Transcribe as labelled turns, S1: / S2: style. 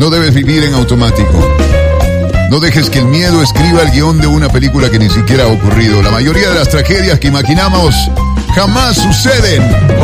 S1: No debes vivir en automático. No dejes que el miedo escriba el guión de una película que ni siquiera ha ocurrido. La mayoría de las tragedias que imaginamos jamás suceden.